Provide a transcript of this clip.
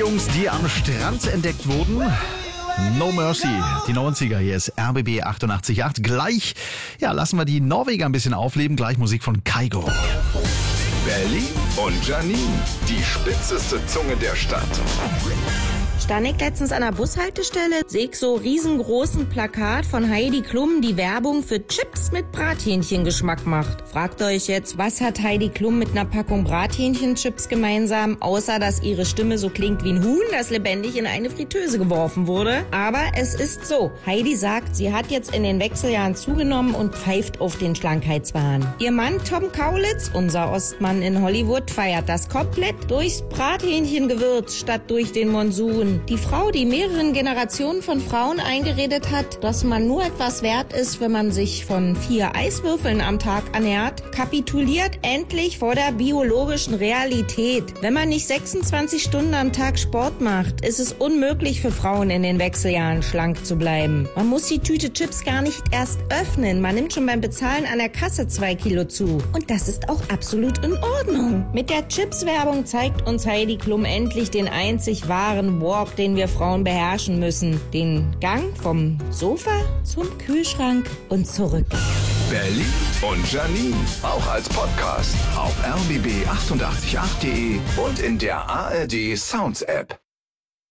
Jungs, die am Strand entdeckt wurden. No Mercy, die 90er, hier ist RBB 88.8. Gleich, lassen wir die Norweger ein bisschen aufleben. Gleich Musik von Kygo. Berlin und Janine, die spitzeste Zunge der Stadt. Stand ich letztens an der Bushaltestelle, sehe ich so riesengroßen Plakat von Heidi Klum, die Werbung für Chips mit Brathähnchengeschmack macht. Fragt euch jetzt, was hat Heidi Klum mit einer Packung Brathähnchenchips gemeinsam, außer dass ihre Stimme so klingt wie ein Huhn, das lebendig in eine Fritteuse geworfen wurde? Aber es ist so. Heidi sagt, sie hat jetzt in den Wechseljahren zugenommen und pfeift auf den Schlankheitswahn. Ihr Mann Tom Kaulitz, unser Ostmann in Hollywood, feiert das komplett durchs Brathähnchengewürz statt durch den Monsun. Die Frau, die mehreren Generationen von Frauen eingeredet hat, dass man nur etwas wert ist, wenn man sich von 4 Eiswürfeln am Tag ernährt, kapituliert endlich vor der biologischen Realität. Wenn man nicht 26 Stunden am Tag Sport macht, ist es unmöglich für Frauen in den Wechseljahren schlank zu bleiben. Man muss die Tüte Chips gar nicht erst öffnen. Man nimmt schon beim Bezahlen an der Kasse 2 Kilo zu. Und das ist auch absolut in Ordnung. Mit der Chips-Werbung zeigt uns Heidi Klum endlich den einzig wahren Walk, den wir Frauen beherrschen müssen. Den Gang vom Sofa zum Kühlschrank und zurück. Berlin und Janine, auch als Podcast auf rbb888.de und in der ARD Sounds App.